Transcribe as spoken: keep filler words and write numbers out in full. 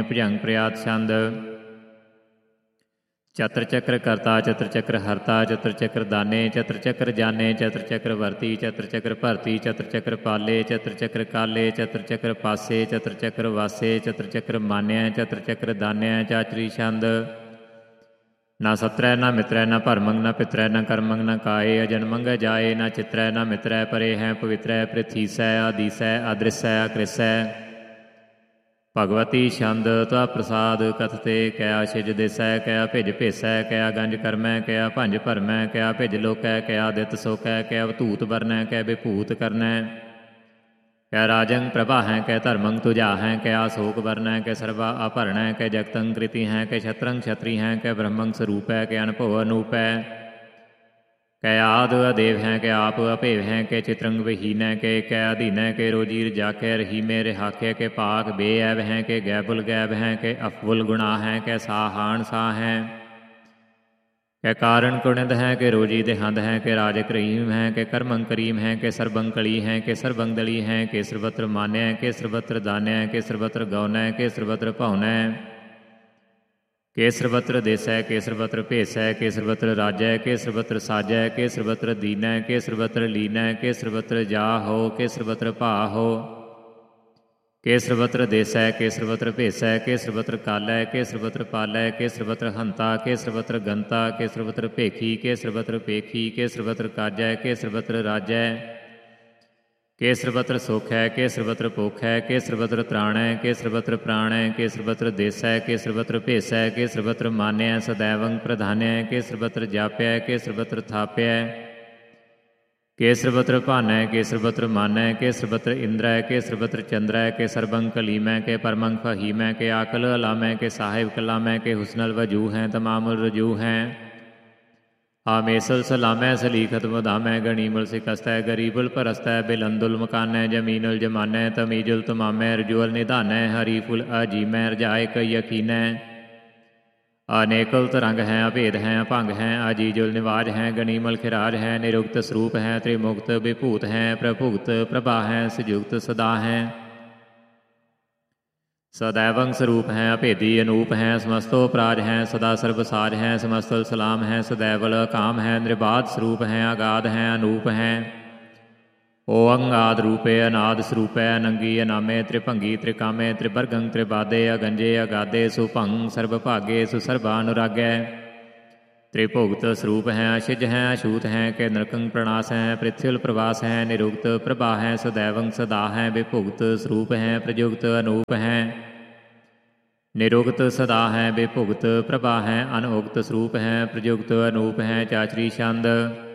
ਭੁਜੰਗ ਪ੍ਰਿਆਤ ਛੰਦ। ਚਤਰ ਚੱਕਰ ਕਰਤਾ ਚਤਰ ਚੱਕਰ ਹਰਤਾ ਚਤਰ ਚੱਕਰ ਦਾਨੇ ਚਤਰ ਚੱਕਰ ਜਾਨੇ ਚਤਰ ਚੱਕਰ ਵਰਤੀ ਚਤਰ ਚੱਕਰ ਭਰਤੀ ਚਤਰ ਚੱਕਰ ਪਾਲੇ ਚਤਰ ਚੱਕਰ ਕਾਲੇ ਚਤਰ ਚੱਕਰ ਪਾਸੇ ਚਤਰ ਚੱਕਰ ਵਾਸੇ ਚਤਰ ਚੱਕਰ ਮਾਨਿਆ ਚਤਰ ਚੱਕਰ ਦਾਨਿਆ। ਚਾਚਰੀ ਛੰਦ। ਨਾ ਸਤਰੈ ਨਾ ਮਿਤਰੈ ਨਾ ਭਰਮੰਗ ਨਾ ਪਿਤਰੈ ਨਾ ਕਰਮੰਗ ਨਾ ਕਾਏ ਅਜਨਮੰਗ ਜਾਏ ਨਾ ਚਿਤਰੈ ਨਾ ਮਿਤਰੈ ਪਰੇ ਹੈ ਪਵਿੱਤਰੈ ਪ੍ਰਿਥੀਸੈ ਆਦੀਸੈ ਆਦ੍ਰਿਸੈ ਅਕ੍ਰਿਸੈ। ਭਗਵਤੀ ਛੰਦ। ਤਵਾ ਪ੍ਰਸਾਦ ਕਥਤੇ ਕਿਆ ਛਿਜ ਦੇਸੈ ਕਿਆ ਭਿਜ ਭੇਸੈ ਕਿਆ ਗੰਜ ਕਰਮੈ ਕਿਆ ਭੰਜ ਭਰਮੈ ਕਿਆ ਭਿਜ ਲੋਕੈ ਕਿਆ ਦਿੱਤ ਸੋਕੈ ਕਿਆ ਵਤੂਤ ਵਰਨੈ ਕਿਆ ਵਿਭੂਤ ਕਰਨੈ। ਕੈ ਰਾਜੰ ਪ੍ਰਭਾ ਹੈ ਕੈ ਧਰਮੰ ਤੁਜਾ ਹੈ ਕਿਆ ਅਸ਼ੋਕ ਵਰਨੈ ਕੈ ਸਰਵਾ ਆਭਰਣੈ ਕੈ ਜਗਤੰ ਕ੍ਰਿਤੀ ਹੈ ਕੈ ਛਤਰੰ ਛਤਰੀ ਹੈ ਕੈ ਬ੍ਰਹਮੰ ਸਰੂਪੈ ਕੈ ਅਨਭਵ ਅਨੂਪੈ। ਕੈ ਆਦ ਅਦੇਵ ਹੈ ਕੈ ਆਪ ਅਭੇਵ ਹੈ ਕੈ ਚਿਤਰੰਗ ਵਿਹੀਨੈ ਕੈ ਕੈ ਅਧੀਨੈ ਕੈ ਰੋਜੀ ਰਜਾਕੈ ਰਹੀਮੇ ਰਿਹਾਕੈ ਕੈ ਪਾਕ ਬੇਐਬ ਹੈ ਕੈ ਗੈਬੁਲ ਗੈਬ ਹੈ ਕੈ ਅਫਵੁਲ ਗੁਣਾ ਹੈ ਕੈ ਸਾਹਾਨ ਸਾਹ ਹੈ। ਕੈ ਕਾਰਨ ਕੁਣਿੰਦ ਹੈ ਕੈ ਰੋਜੀ ਦੇਹੰਦ ਹੈ ਕੈ ਰਾਜ ਕਰੀਮ ਹੈ ਕੈ ਕਰਮੰ ਕਰੀਮ ਹੈ ਕੈ ਸਰਬੰ ਕਲੀ ਹੈ ਕੈ ਸਰਬੰ ਦਲੀ ਹੈ ਕੈ ਸਰਬਤਰ ਮਾਨਿਆ ਕੈ ਸਰਬਤਰ ਦਾਨਿਆ ਕੈ ਸਰਬਤਰ ਗਉਨੈ ਕੈ ਸਰਬਤਰ ਭਉਨੈ। ਕੈ ਸਰਬਤਰ ਦੇਸੈ ਕੈ ਸਰਬਤਰ ਭੇਸੈ ਕੈ ਸਰਬਤਰ ਰਾਜੈ ਕੈ ਸਰਬਤਰ ਸਾਜੈ ਕੈ ਸਰਬਤਰ ਦੀਨੈ ਕੈ ਸਰਬਤਰ ਲੀਨੈ ਕੈ ਸਰਬਤਰ ਜਾਹੋ ਕੈ ਸਰਬਤਰ ਭਾਹੋ। ਕੈ ਸਰਬਤਰ ਦੇਸੈ ਕੈ ਸਰਬਤਰ ਭੇਸੈ ਕੈ ਸਰਬਤਰ ਕਾਲੈ ਕੈ ਸਰਬਤਰ ਪਾਲੈ ਕੈ ਸਰਬਤਰ ਹੰਤਾ ਕੈ ਸਰਬਤਰ ਗੰਤਾ ਕੈ ਸਰਬਤਰ ਭੇਖੀ ਕੈ ਸਰਬਤਰ ਪੇਖੀ ਕੈ ਸਰਬਤਰ ਕਾਜੈ ਕੈ ਸਰਬਤਰ ਰਾਜੈ। ਕੈ ਸਰਬਤਰ ਸੋਖੈ ਕੈ ਸਰਬਤਰ ਪੋਖੈ ਕੈ ਸਰਬਤਰ ਤ੍ਰਾਣੈ ਕੈ ਸਰਬਤਰ ਪ੍ਰਾਣੈ ਕੈ ਸਰਬਤਰ ਦੇਸੈ ਕੈ ਸਰਬਤਰ ਭੇਸੈ ਕੈ ਸਰਬਤਰ ਮਾਨਿਆ ਸਦੈਵੰ ਪ੍ਰਧਾਨੈ ਕੈ ਸਰਬਤਰ ਜਾਪਿਆ ਕੈ ਸਰਬਤਰ ਥਾਪਿਆ। ਕੈ ਸਰਬਤਰ ਭਾਨੈ ਕੈ ਸਰਬਤਰ ਮਾਨੈ ਕੈ ਸਰਬਤਰ ਇੰਦਰੈ ਕੈ ਸਰਬਤਰ ਚੰਦਰੈ ਕੈ ਸਰਬੰ ਕਲੀਮੈ ਕੈ ਪਰਮੰ ਫਹੀਮੈ ਕੈ ਆਕਲ ਅਲਾਮੈ ਕੈ ਸਾਹਿਬ ਕਲਾਮੈ ਕੈ ਹੁਸਨਲ ਵਜੂ ਹੈ ਤਮਾਮੁਲ ਰਜੂ ਹੈ। ਆਮੇਸਲ ਸਲਾਮੈ ਸਲੀਖਤ ਮੁਦਾਮੈ ਗਣੀਮੁਲ ਸਿਕਸਤੈ ਗਰੀਬੁਲ ਪਰਸਤੈ ਬਿਲੰਦੁਲ ਮਕਾਨੈ ਜਮੀਨੁਲ ਜਮਾਨੈ ਤਮੀਜੁਲ ਤਮਾਮੈ ਰਜੂਅਲ ਨਿਧਾਨੈ ਹਰੀਫੁਲ ਅਜੀਮੈ ਰਜਾਇ ਕ ਯਕੀਨੈ। ਅਨੇਕਲ ਤਰੰਗ ਹੈ ਅਭੇਦ ਹੈ ਅਭੰਗ ਹੈ ਅਜੀਜੁਲ ਨਿਵਾਜ ਹੈ ਗਣੀਮਲ ਖਿਰਾਜ ਹੈ ਨਿਰੁਕਤ ਸਰੂਪ ਹੈ ਤ੍ਰਿਮੁਕਤ ਵਿਭੂਤ ਹੈ ਪ੍ਰਭੁਗਤ ਪ੍ਰਭਾ ਹੈ ਸਯੁਕਤ ਸਦਾ ਹੈ। ਸਦੈਵੰ ਸਰੂਪ ਹੈ ਅਭੇਦੀ ਅਨੂਪ ਹੈ ਸਮਸਤੋ ਪ੍ਰਾਜ ਹੈ ਸਦਾ ਸਰਬਸਾਜ ਹੈ ਸਮਸਤਲ ਸਲਾਮ ਹੈ ਸਦੈਵਲ ਕਾਮ ਹੈ ਨਿਰਬਾਧ ਸਰੂਪ ਹੈ ਅਗਾਧ ਹੈ ਅਨੂਪ ਹੈ। ਓਅੰ ਆਦ ਰੂਪੇ ਅਨਾਦ ਸਰੂਪੈ ਅਨੰਗੀ ਅਨਾਮੇ ਤ੍ਰਿਭੰਗੀ ਤ੍ਰਿਕਾਮੇ ਤ੍ਰਿਵਰਗੰ ਤ੍ਰਿਬਾਦੇ ਅਗੰਜੇ ਅਗਾਦੇ ਸੁਭੰਗ ਸਰਬ ਭਾਗੇ ਸੁਸਰਬਾ ਅਨੁਰਾਗੈ। ਤ੍ਰਿਭੁਗਤ ਸਰੂਪ ਹੈ ਅਸ਼ਿਜ ਹੈ ਅਛੂਤ ਹੈ ਕੈ ਨਰਕੰ ਪ੍ਰਣਾਸ ਹੈ ਪ੍ਰਿਥਿਵਲ ਪ੍ਰਵਾਸ ਹੈ ਨਿਰੁਕਤ ਪ੍ਰਭਾ ਹੈ ਸਦੈਵੰ ਸਦਾ ਹੈ ਵਿਭੁਗਤ ਸਰੂਪ ਹੈ ਪ੍ਰਯੁਕਤ ਅਨੂਪ ਹੈ। ਨਿਰੁਕਤ ਸਦਾ ਹੈ ਵਿਭੁਗਤ ਪ੍ਰਭਾ ਹੈ ਅਨਉਕਤ ਸਰੂਪ ਹੈ ਪ੍ਰਯੁਕਤ ਅਨੂਪ ਹੈ। ਚਾਚਰੀ ਛੰਦ।